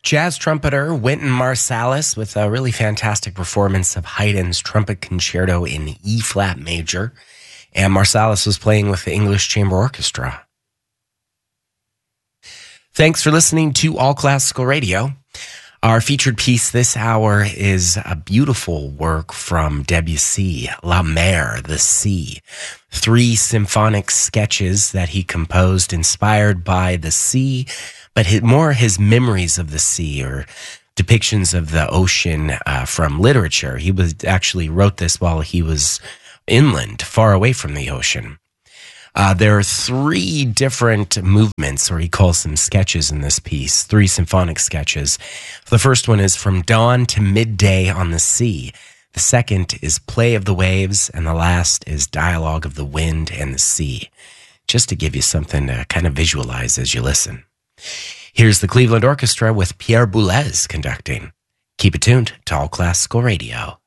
Jazz trumpeter Wynton Marsalis with a really fantastic performance of Haydn's Trumpet Concerto in E-flat major. And Marsalis was playing with the English Chamber Orchestra. Thanks for listening to All Classical Radio. Our featured piece this hour is a beautiful work from Debussy, La Mer, the Sea. 3 symphonic sketches that he composed inspired by the sea, but more his memories of the sea or depictions of the ocean from literature. He actually wrote this while he was inland, far away from the ocean. There are 3 different movements, or he calls them sketches in this piece, 3 symphonic sketches. The first one is From Dawn to Midday on the Sea. The second is Play of the Waves, and the last is Dialogue of the Wind and the Sea, just to give you something to kind of visualize as you listen. Here's the Cleveland Orchestra with Pierre Boulez conducting. Keep it tuned to All Classical Radio.